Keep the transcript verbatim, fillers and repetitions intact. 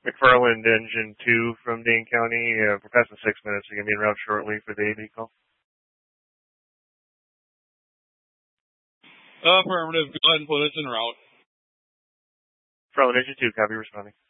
McFarland Engine two from Dane County. Uh, we're passing six minutes. You're going to be en route shortly for the A V call. Affirmative. Go ahead and put us en route. McFarland Engine two, copy responding.